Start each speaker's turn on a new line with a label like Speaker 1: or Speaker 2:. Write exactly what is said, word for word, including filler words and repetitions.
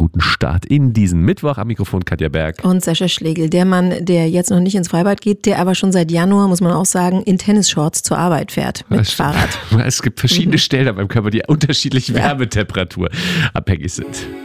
Speaker 1: guten Start in diesen Mittwoch. Am Mikrofon Katja Berg.
Speaker 2: Und Sascha Schlegel, der Mann, der jetzt noch nicht ins Freibad geht, der aber schon seit Januar, muss man auch sagen, in Tennisshorts zur Arbeit fährt mit
Speaker 1: es,
Speaker 2: Fahrrad.
Speaker 1: Es gibt verschiedene Stellen an meinem Körper, die unterschiedlich Wärmetemperatur abhängig sind.